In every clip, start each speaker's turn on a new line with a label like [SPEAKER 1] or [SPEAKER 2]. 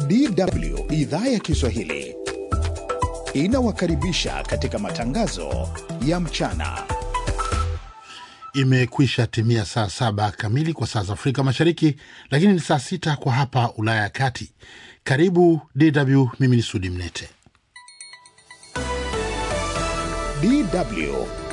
[SPEAKER 1] DW idhaa ya Kiswahili inawakaribisha katika matangazo ya mchana.
[SPEAKER 2] Imekwisha timia saa 7 kamili kwa saa za Afrika Mashariki, lakini ni saa 6 kwa hapa Ulaya ya Kati. Karibu DW, mimi ni Sudi Mnete.
[SPEAKER 1] DW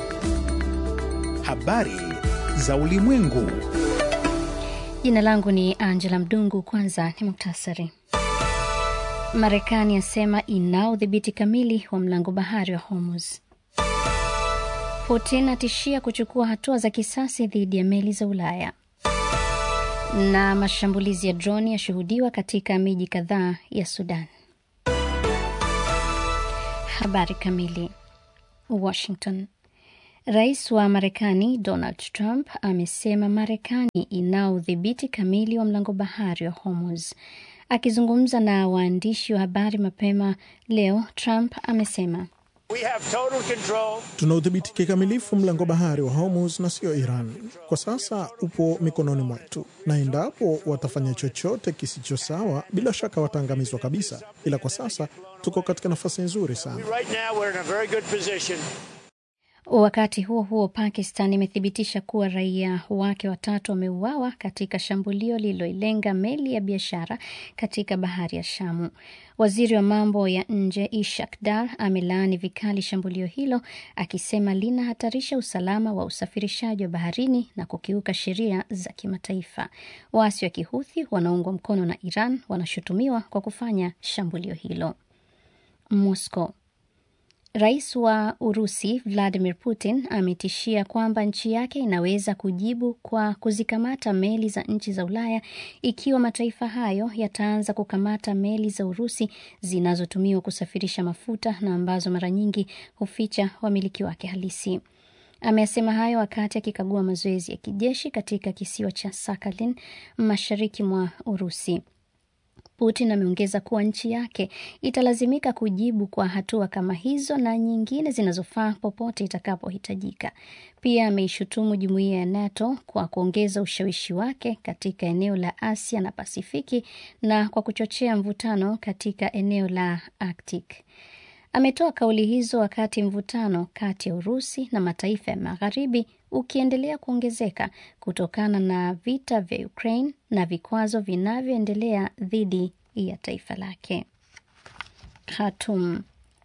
[SPEAKER 1] habari za ulimwengu.
[SPEAKER 3] Jina langu ni Angela Mdungu. Kwanza ni muktasari. Marekani yasema inao udhibiti kamili wa mlango bahari wa Hormuz. Putin atishia kuchukua hatua za kisasi dhidi ya meli za Ulaya. Na mashambulizi ya droni yashuhudiwa katika miji kadhaa ya Sudan. Habari kamili. Washington. Rais wa Marekani Donald Trump amesema Marekani inao udhibiti kamili wa mlango bahari wa Hormuz. Akizungumza na waandishi wa habari mapema leo, Trump amesema
[SPEAKER 4] tuna udhibiti kikamilifu mlango bahari wa Hormuz na sio Iran. Kwa sasa upo mikononi mwetu, na endapo watafanya chochote kisicho sawa, bila shaka wataangamizwa kabisa. Ila kwa sasa tuko katika nafasi nzuri sana.
[SPEAKER 3] Wakati huo huo, Pakistan imethibitisha kuwa raia wake 3 wameuawa katika shambulio lililolenga meli ya biashara katika bahari ya Shamu. Waziri wa mambo ya nje Ishaq Dar amelaani vikali shambulio hilo, akisema linahatarisha usalama wa usafirishaji wa baharini na kukiuka sheria za kimataifa. Waasi wa Kihuthi wanaungwa mkono na Iran wanashutumiwa kwa kufanya shambulio hilo. Moscow. Rais wa Urusi Vladimir Putin ametishia kwamba nchi yake inaweza kujibu kwa kuzikamata meli za nchi za Ulaya ikiwa mataifa hayo yataanza kukamata meli za Urusi zinazotumiwa kusafirisha mafuta na ambazo mara nyingi huficha wamiliki wake halisi. Amesema hayo wakati akikagua mazoezi ya kijeshi katika kisiwa cha Sakhalin mashariki mwa Urusi. Putin ameongeza kuwa nchi yake italazimika kujibu kwa hatua kama hizo na nyingine zinazofaa popote itakapohitajika. Pia ameishutumu jumuiya ya NATO kwa kuongeza ushawishi wake katika eneo la Asia na Pasifiki na kwa kuchochea mvutano katika eneo la Arctic. Ametoa kauli hizo wakati mvutano kati ya Urusi na mataifa ya Magharibi ukiendelea kuongezeka kutokana na vita vya Ukraine na vikwazo vinavyoendelea dhidi ya taifa lake. Khartoum.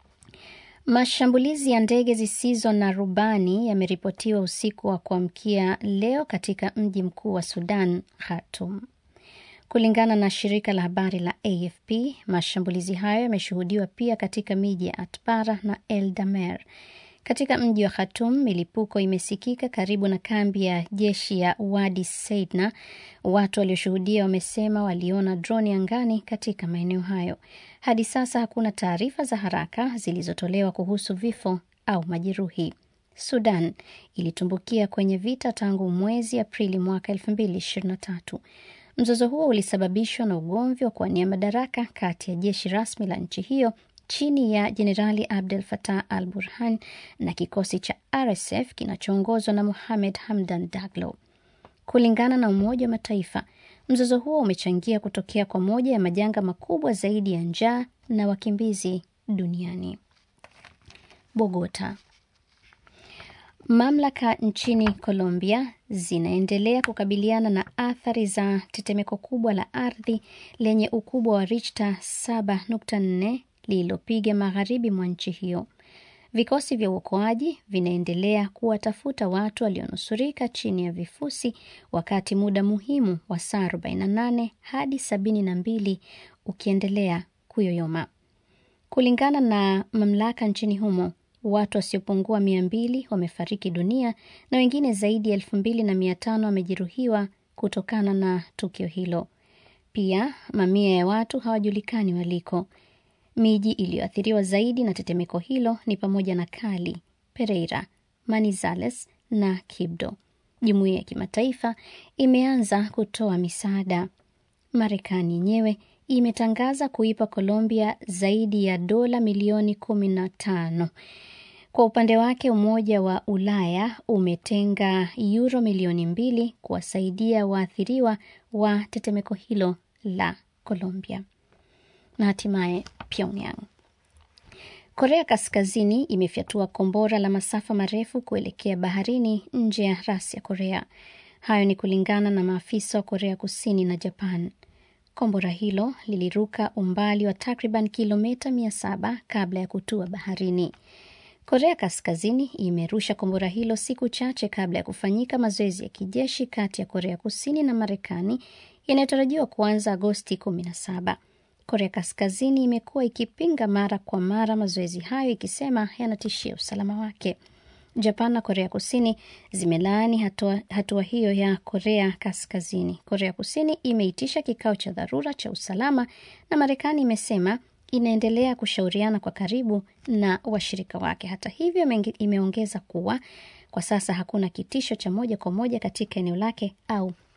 [SPEAKER 3] Mashambulizi ya ndege zisizo na rubani yameripotiwa usiku wa kuamkia leo katika mji mkuu wa Sudan, Khartoum. Kulingana na shirika la habari la AFP, mashambulizi hayo yameshuhudiwa pia katika miji ya Atbara na El Damer. Katika mji wa Khartoum, milipuko imesikika karibu na kambi ya jeshi ya Wadi Seidna. Watu walioshuhudia wamesema waliona droni angani katika maeneo hayo. Hadi sasa hakuna taarifa za haraka zilizotolewa kuhusu vifo au majeruhi. Sudan ilitumbukia kwenye vita tangu mwezi Aprili mwaka 2023. Mzozo huo ulisababishwa na ugomvi wa kuwania madaraka kati ya jeshi rasmi la nchi hiyo chini ya Jenerali Abdel Fattah al-Burhan na kikosi cha RSF kinachoongozwa na Mohamed Hamdan Daglo. Kulingana na Umoja wa Mataifa, mzozo huo umechangia kutokea kwa moja ya majanga makubwa zaidi ya njaa na wakimbizi duniani. Bogota. Mamlaka nchini Colombia zinaendelea kukabiliana na athari za tetemeko kubwa la ardhi lenye ukubwa wa Richter 7.4 lililopiga magharibi mwa nchi hiyo. Vikosi vya uokoaji vinaendelea kuwatafuta watu walionusurika chini ya vifusi, wakati muda muhimu wa saa 48 hadi 72 ukiendelea kuyoyoma. Kulingana na mamlaka nchini humo, watu wasiopungua 200 wamefariki dunia na wengine zaidi ya 2500 wamejeruhiwa kutokana na tukio hilo. Pia mamia ya watu hawajulikani waliko. Miji iliyoathiriwa zaidi na tetemeko hilo ni pamoja na Cali, Pereira, Manizales na Quibdó. Jumuiya ya kimataifa imeanza kutoa misaada. Marekani yenyewe imetangaza kuipa Colombia zaidi ya dola milioni 15. Kwa upande wake, Umoja wa Ulaya umetenga euro milioni 2 kuwasaidia waathiriwa wa tetemeko hilo la Colombia. na hatimaye Pyongyang. Korea Kaskazini imefyatua kombora la masafa marefu kuelekea baharini nje ya rasi ya Korea. Hayo ni kulingana na maafisa wa Korea Kusini na Japan. Kombora hilo liliruka umbali wa takriban kilomita 700 kabla ya kutua baharini. Korea Kaskazini imerusha kombora hilo siku chache kabla ya kufanyika mazoezi ya kijeshi kati ya Korea Kusini na Marekani yanayotarajiwa kuanza Agosti 17. Korea Kaskazini imekuwa ikipinga mara kwa mara mazoezi hayo ikisema yanatishia usalama wake. Japan na Korea Kusini zimelaani hatua hiyo ya Korea Kaskazini. Korea Kusini imeitisha kikao cha dharura cha usalama na Marekani imesema inaendelea kushauriana kwa karibu na washirika wake. Hata hivyo, imeongeza kuwa kwa sasa hakuna kitisho cha moja kwa moja katika eneo lake au